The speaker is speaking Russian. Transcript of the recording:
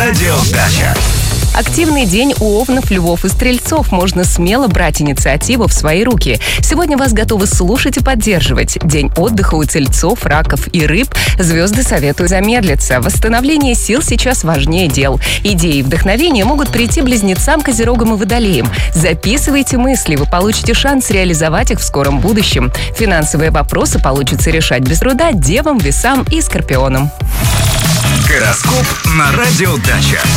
Радио Дача. Активный день у овнов, львов и стрельцов. Можно смело брать инициативу в свои руки. Сегодня вас готовы слушать и поддерживать. День отдыха у тельцов, раков и рыб. Звезды советуют замедлиться. Восстановление сил сейчас важнее дел. Идеи и вдохновение могут прийти близнецам, козерогам и водолеям. Записывайте мысли, вы получите шанс реализовать их в скором будущем. Финансовые вопросы получится решать без труда девам, весам и скорпионам. Гороскоп на Радио Дача.